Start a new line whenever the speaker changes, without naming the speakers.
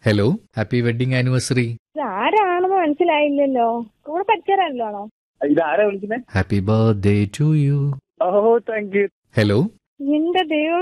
Hello, happy wedding anniversary.
ഇത് ആരാണെന്ന് മനസ്സിലായില്ലല്ലോ. കൂടെ പഠിച്ചവരാണല്ലോ.
ഇതാരാ വിളിക്കുന്നത്?
Happy birthday to you.
Oh thank you.
Hello,
എന്റെ ദൈവം,